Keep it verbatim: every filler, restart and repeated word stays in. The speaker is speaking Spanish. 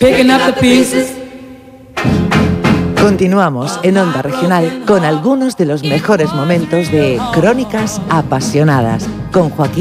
picking up the pieces. Continuamos en Onda Regional con algunos de los mejores momentos de Crónicas Apasionadas con Joaquín